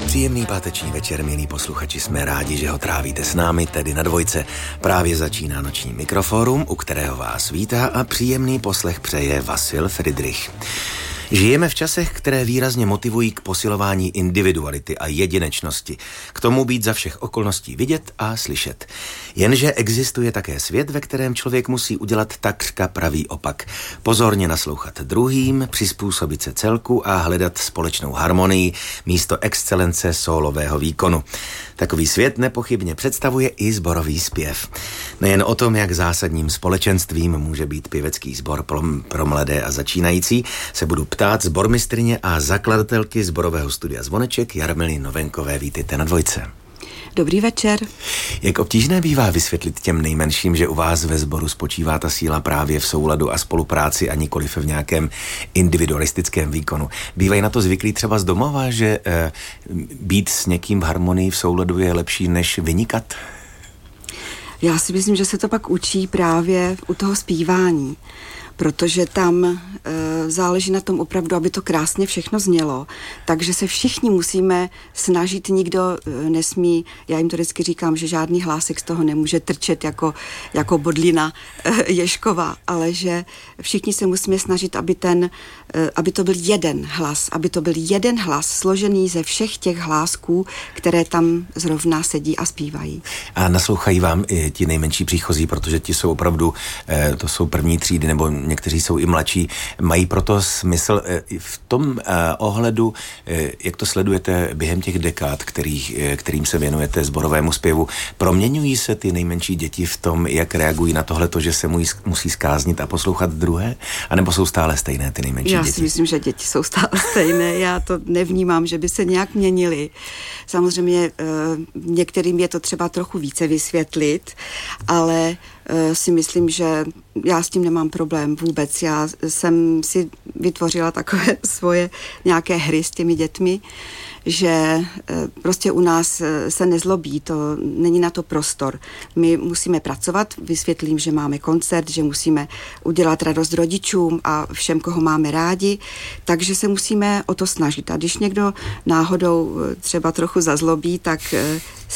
Příjemný páteční večer, milí posluchači, jsme rádi, že ho trávíte s námi, tedy na Dvojce. Právě začíná noční Mikroforum, u kterého vás vítá a příjemný poslech přeje Vasil Fridrich. Žijeme v časech, které výrazně motivují k posilování individuality a jedinečnosti, k tomu být za všech okolností vidět a slyšet. Jenže existuje také svět, ve kterém člověk musí udělat takřka pravý opak. Pozorně naslouchat druhým, přizpůsobit se celku a hledat společnou harmonii místo excelence sólového výkonu. Takový svět nepochybně představuje i sborový zpěv. Nejen o tom, jak zásadním společenstvím může být pěvecký sbor pro mladé a začínající, se budu ptát sbormistryně a zakladatelky sborového studia Zvoneček Jarmily Novenkové. Vítejte na Dvojce. Dobrý večer. Jak obtížné bývá vysvětlit těm nejmenším, že u vás ve sboru spočívá ta síla právě v souladu a spolupráci a nikoliv v nějakém individualistickém výkonu? Bývají na to zvyklí třeba z domova, že být s někým v harmonii v souladu je lepší než vynikat? Já si myslím, že se to pak učí právě u toho zpívání, protože tam záleží na tom opravdu, aby to krásně všechno znělo. Takže se všichni musíme snažit, nikdo nesmí, já jim to vždycky říkám, že žádný hlásek z toho nemůže trčet jako bodlina Ježkova, ale že všichni se musíme snažit, aby to byl jeden hlas, složený ze všech těch hlásků, které tam zrovna sedí a zpívají. A naslouchají vám i ti nejmenší příchozí, protože ti jsou opravdu, to jsou první třídy, nebo někteří jsou i mladší, mají proto smysl v tom ohledu, jak to sledujete během těch dekád, kterým se věnujete sborovému zpěvu. Proměňují se ty nejmenší děti v tom, jak reagují na tohleto, že se musí zkáznit a poslouchat druhé? A nebo jsou stále stejné ty nejmenší děti? Já si myslím, že děti jsou stále stejné. Já to nevnímám, že by se nějak měnily. Samozřejmě některým je to třeba trochu více vysvětlit, ale si myslím, že já s tím nemám problém vůbec. Já jsem si vytvořila takové svoje nějaké hry s těmi dětmi, že prostě u nás se nezlobí, to není na to prostor. My musíme pracovat, vysvětlím, že máme koncert, že musíme udělat radost rodičům a všem, koho máme rádi, takže se musíme o to snažit. A když někdo náhodou třeba trochu zazlobí, tak